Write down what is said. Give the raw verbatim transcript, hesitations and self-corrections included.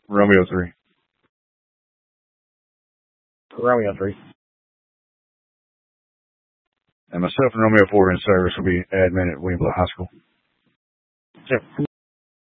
Romeo three. Romeo three. And myself and Romeo four in service will be admin at Williamville High School. Sure.